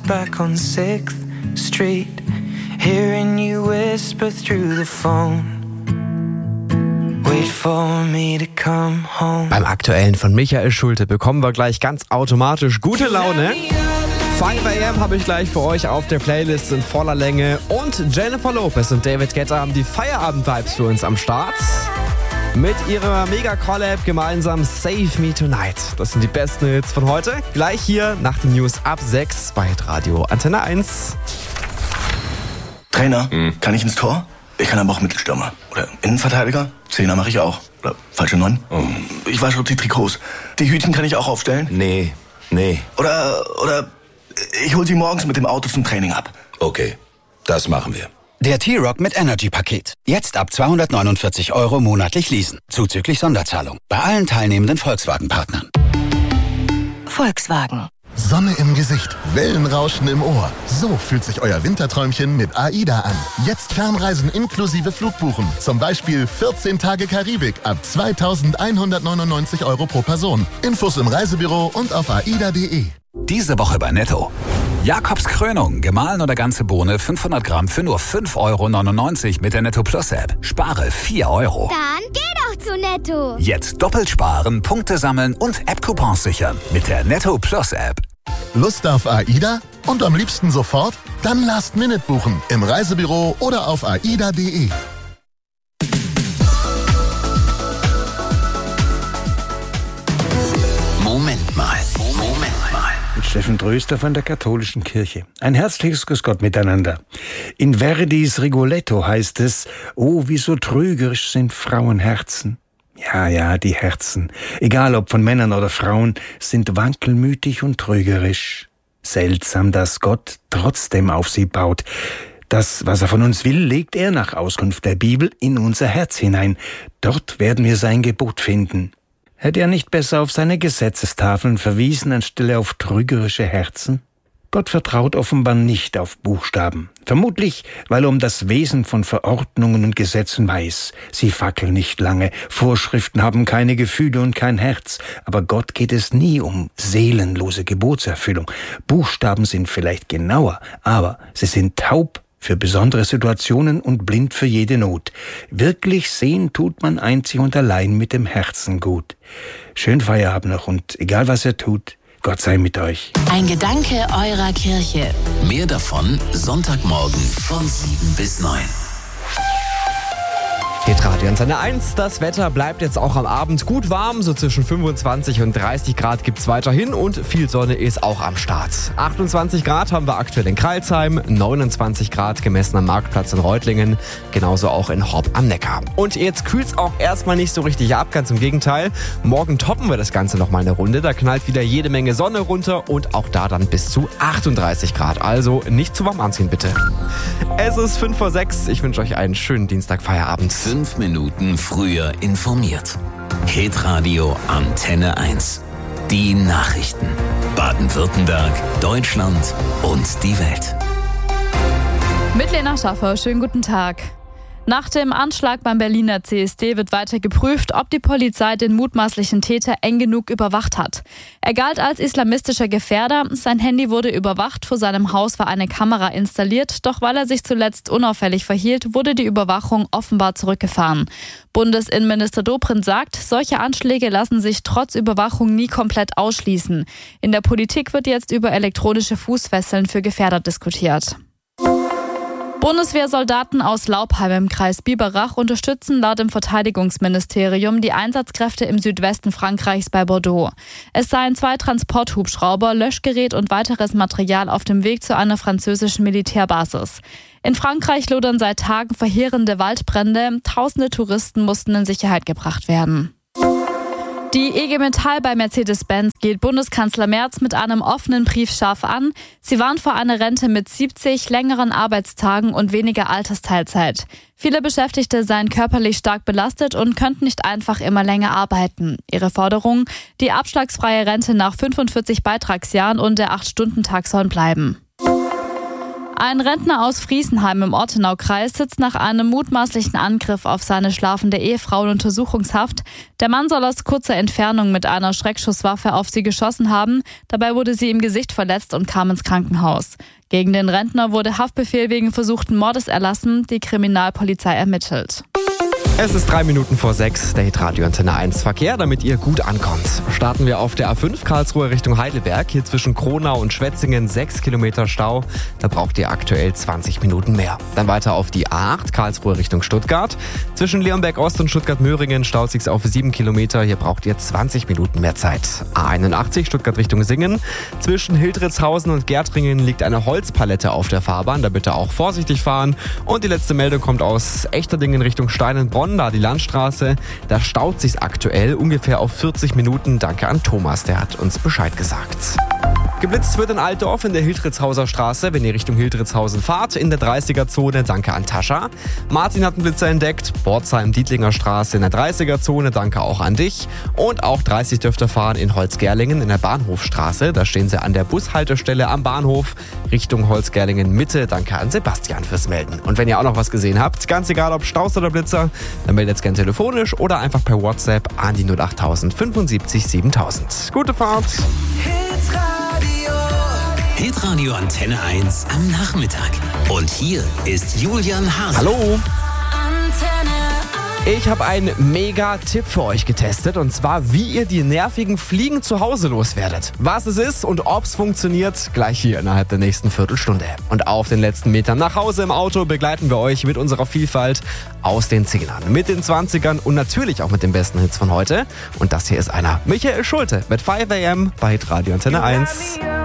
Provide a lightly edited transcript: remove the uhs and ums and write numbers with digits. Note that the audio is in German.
back on 6th Street, hearing you whisper through the phone. Wait for me to come home. Beim Aktuellen von Michael Schulte bekommen wir gleich ganz automatisch gute Laune. 5 AM habe ich gleich für euch auf der Playlist in voller Länge. Und Jennifer Lopez und David Guetta haben die Feierabend-Vibes für uns am Start. Mit ihrer Mega-Collab gemeinsam Save Me Tonight. Das sind die besten Hits von heute. Gleich hier nach den News ab 6 bei Radio Antenne 1. Trainer, kann ich ins Tor? Ich kann aber auch Mittelstürmer. Oder Innenverteidiger? Zehner mache ich auch. Oder falsche 9? Ich wasche die Trikots. Die Hütchen kann ich auch aufstellen? Nee. Oder ich hol sie morgens mit dem Auto zum Training ab. Okay, das machen wir. Der T-Rock mit Energy-Paket. Jetzt ab 249 € monatlich leasen. Zuzüglich Sonderzahlung. Bei allen teilnehmenden Volkswagen-Partnern. Volkswagen. Sonne im Gesicht, Wellenrauschen im Ohr. So fühlt sich euer Winterträumchen mit AIDA an. Jetzt Fernreisen inklusive Flugbuchen. Zum Beispiel 14 Tage Karibik ab 2.199 € pro Person. Infos im Reisebüro und auf aida.de. Diese Woche bei Netto. Jakobs Krönung, gemahlen oder ganze Bohne, 500 Gramm für nur 5,99 € mit der Netto Plus App. Spare 4 €. Dann geh doch zu Netto. Jetzt doppelt sparen, Punkte sammeln und App-Coupons sichern mit der Netto Plus App. Lust auf AIDA? Und am liebsten sofort? Dann Last Minute buchen. Im Reisebüro oder auf aida.de. Moment mal. Mit Steffen Tröster von der Katholischen Kirche. Ein herzliches Grüß Gott miteinander. In Verdis Rigoletto heißt es: Oh, wie so trügerisch sind Frauenherzen. Ja, die Herzen, egal ob von Männern oder Frauen, sind wankelmütig und trügerisch. Seltsam, dass Gott trotzdem auf sie baut. Das, was er von uns will, legt er nach Auskunft der Bibel in unser Herz hinein. Dort werden wir sein Gebot finden. Hätte er nicht besser auf seine Gesetzestafeln verwiesen, anstelle auf trügerische Herzen? Gott vertraut offenbar nicht auf Buchstaben. Vermutlich, weil er um das Wesen von Verordnungen und Gesetzen weiß. Sie fackeln nicht lange, Vorschriften haben keine Gefühle und kein Herz. Aber Gott geht es nie um seelenlose Gebotserfüllung. Buchstaben sind vielleicht genauer, aber sie sind taub für besondere Situationen und blind für jede Not. Wirklich sehen tut man einzig und allein mit dem Herzen gut. Schönen Feierabend noch und egal was ihr tut, Gott sei mit euch. Ein Gedanke eurer Kirche. Mehr davon Sonntagmorgen von 7 bis 9. Geht Radio Antenne 1. Das Wetter bleibt jetzt auch am Abend gut warm. So zwischen 25 und 30 Grad gibt's weiterhin und viel Sonne ist auch am Start. 28 Grad haben wir aktuell in Crailsheim, 29 Grad gemessen am Marktplatz in Reutlingen, genauso auch in Horb am Neckar. Und jetzt kühlt's auch erstmal nicht so richtig ab, ganz im Gegenteil. Morgen toppen wir das Ganze nochmal eine Runde. Da knallt wieder jede Menge Sonne runter und auch da dann bis zu 38 Grad. Also nicht zu warm anziehen, bitte. Es ist 5 vor 6. Ich wünsche euch einen schönen Dienstagfeierabend. 5 Minuten früher informiert. Hitradio Antenne 1. Die Nachrichten. Baden-Württemberg, Deutschland und die Welt. Mit Lena Schaffer, schönen guten Tag. Nach dem Anschlag beim Berliner CSD wird weiter geprüft, ob die Polizei den mutmaßlichen Täter eng genug überwacht hat. Er galt als islamistischer Gefährder, sein Handy wurde überwacht, vor seinem Haus war eine Kamera installiert, doch weil er sich zuletzt unauffällig verhielt, wurde die Überwachung offenbar zurückgefahren. Bundesinnenminister Dobrindt sagt, solche Anschläge lassen sich trotz Überwachung nie komplett ausschließen. In der Politik wird jetzt über elektronische Fußfesseln für Gefährder diskutiert. Bundeswehrsoldaten aus Laubheim im Kreis Biberach unterstützen laut dem Verteidigungsministerium die Einsatzkräfte im Südwesten Frankreichs bei Bordeaux. Es seien 2 Transporthubschrauber, Löschgerät und weiteres Material auf dem Weg zu einer französischen Militärbasis. In Frankreich lodern seit Tagen verheerende Waldbrände. Tausende Touristen mussten in Sicherheit gebracht werden. Die IG Metall bei Mercedes-Benz geht Bundeskanzler Merz mit einem offenen Brief scharf an. Sie warnt vor einer Rente mit 70, längeren Arbeitstagen und weniger Altersteilzeit. Viele Beschäftigte seien körperlich stark belastet und könnten nicht einfach immer länger arbeiten. Ihre Forderung: die abschlagsfreie Rente nach 45 Beitragsjahren und der 8-Stunden-Tag sollen bleiben. Ein Rentner aus Friesenheim im Ortenaukreis sitzt nach einem mutmaßlichen Angriff auf seine schlafende Ehefrau in Untersuchungshaft. Der Mann soll aus kurzer Entfernung mit einer Schreckschusswaffe auf sie geschossen haben. Dabei wurde sie im Gesicht verletzt und kam ins Krankenhaus. Gegen den Rentner wurde Haftbefehl wegen versuchten Mordes erlassen. Die Kriminalpolizei ermittelt. Es ist 3 Minuten vor 6, der Hitradio Antenne 1 Verkehr, damit ihr gut ankommt. Starten wir auf der A5 Karlsruhe Richtung Heidelberg. Hier zwischen Kronau und Schwetzingen 6 Kilometer Stau. Da braucht ihr aktuell 20 Minuten mehr. Dann weiter auf die A8 Karlsruhe Richtung Stuttgart. Zwischen Leonberg Ost und Stuttgart-Möhringen staut sich's auf 7 Kilometer. Hier braucht ihr 20 Minuten mehr Zeit. A81 Stuttgart Richtung Singen. Zwischen Hildritzhausen und Gärtringen liegt eine Holzpalette auf der Fahrbahn. Da bitte auch vorsichtig fahren. Und die letzte Meldung kommt aus Echterdingen Richtung Steinenbronn. Da die Landstraße, da staut sich's aktuell ungefähr auf 40 Minuten. Danke an Thomas, der hat uns Bescheid gesagt. Geblitzt wird in Altdorf in der Hildritzhauser Straße, wenn ihr Richtung Hildritzhausen fahrt, in der 30er-Zone, danke an Tascha. Martin hat einen Blitzer entdeckt, Borzheim-Dietlinger Straße in der 30er-Zone, danke auch an dich. Und auch 30 dürft ihr fahren in Holzgerlingen in der Bahnhofstraße, da stehen sie an der Bushaltestelle am Bahnhof, Richtung Holzgerlingen Mitte, danke an Sebastian fürs Melden. Und wenn ihr auch noch was gesehen habt, ganz egal ob Staus oder Blitzer, dann meldet gerne telefonisch oder einfach per WhatsApp an die 08000 75 7000. Gute Fahrt! Hitradio Antenne 1 am Nachmittag. Und hier ist Julian Hase. Hallo! Ich habe einen Mega-Tipp für euch getestet, und zwar, wie ihr die nervigen Fliegen zu Hause loswerdet. Was es ist und ob es funktioniert, gleich hier innerhalb der nächsten Viertelstunde. Und auf den letzten Metern nach Hause im Auto begleiten wir euch mit unserer Vielfalt aus den 10ern, mit den 20ern und natürlich auch mit den besten Hits von heute. Und das hier ist einer. Michael Schulte mit 5 AM bei Radio Antenne 1.